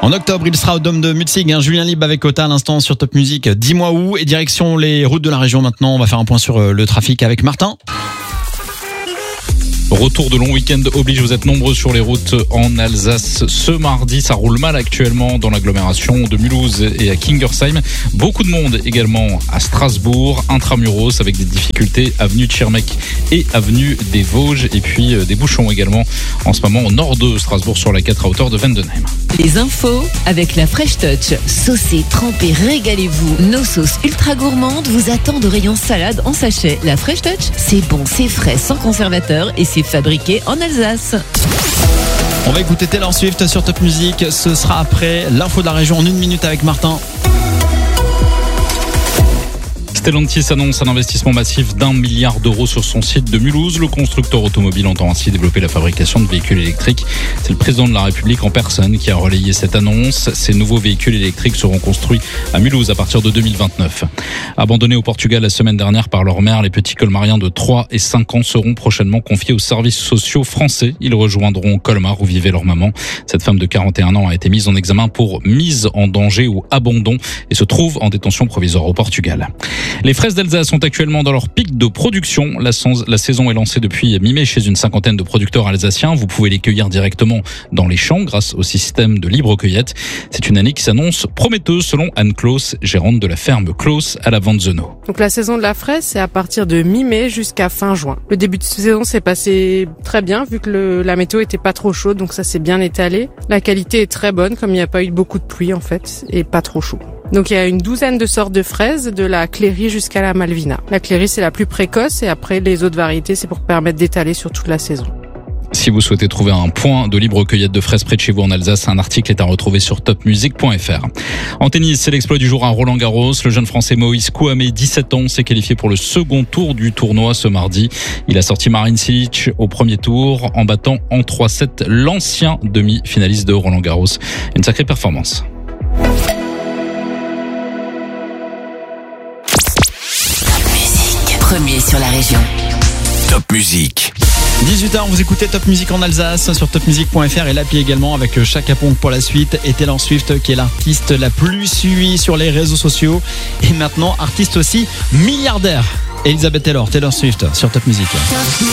En octobre, il sera au Dôme de Mutzig. Julien Libre avec Ota à l'instant sur Top Music. Dis-moi où et direction les routes de la région maintenant. On va faire un point sur le trafic avec Martin. Retour de long week-end oblige, vous êtes nombreux sur les routes en Alsace. Ce mardi, ça roule mal actuellement dans l'agglomération de Mulhouse et à Kingersheim. Beaucoup de monde également à Strasbourg, intramuros avec des difficultés avenue de Schirmeck et avenue des Vosges. Et puis des bouchons également en ce moment au nord de Strasbourg sur la 4 à hauteur de Vendenheim. Les infos avec la Fresh Touch. Saucez, trempez, régalez-vous. Nos sauces ultra gourmandes vous attendent au rayon salade en sachet. La Fresh Touch, c'est bon, c'est frais, sans conservateur et c'est fabriqué en Alsace. On va écouter Taylor Swift sur Top Music. Ce sera après l'info de la région en 1 minute avec Martin. Stellantis annonce un investissement massif d'1 milliard d'euros sur son site de Mulhouse. Le constructeur automobile entend ainsi développer la fabrication de véhicules électriques. C'est le président de la République en personne qui a relayé cette annonce. Ces nouveaux véhicules électriques seront construits à Mulhouse à partir de 2029. Abandonnés au Portugal la semaine dernière par leur mère, les petits colmariens de 3 et 5 ans seront prochainement confiés aux services sociaux français. Ils rejoindront Colmar où vivait leur maman. Cette femme de 41 ans a été mise en examen pour mise en danger ou abandon et se trouve en détention provisoire au Portugal. Les fraises d'Alsace sont actuellement dans leur pic de production. La saison est lancée depuis mi-mai chez une cinquantaine de producteurs alsaciens. Vous pouvez les cueillir directement dans les champs grâce au système de libre cueillette. C'est une année qui s'annonce prometteuse selon Anne Klaus, gérante de la ferme Klaus à la Vanzeno. Donc la saison de la fraise, c'est à partir de mi-mai jusqu'à fin juin. Le début de saison s'est passé très bien vu que la météo était pas trop chaude, donc ça s'est bien étalé. La qualité est très bonne comme il n'y a pas eu beaucoup de pluie en fait et pas trop chaud. Donc il y a une douzaine de sortes de fraises, de la Cléry jusqu'à la Malvina. La Cléry c'est la plus précoce et après les autres variétés c'est pour permettre d'étaler sur toute la saison. Si vous souhaitez trouver un point de libre cueillette de fraises près de chez vous en Alsace, un article est à retrouver sur topmusic.fr. En tennis, c'est l'exploit du jour à Roland-Garros. Le jeune français Moïse Kouamé, 17 ans, s'est qualifié pour le second tour du tournoi ce mardi. Il a sorti Marin Cilic au premier tour en battant en 3-7 l'ancien demi-finaliste de Roland-Garros. Une sacrée performance. Premier sur la région. Top Music. 18h, vous écoutez Top Music en Alsace sur topmusic.fr et l'appli également avec Chaka Ponk pour la suite et Taylor Swift qui est l'artiste la plus suivie sur les réseaux sociaux et maintenant artiste aussi milliardaire. Elisabeth Taylor Swift sur Top Music.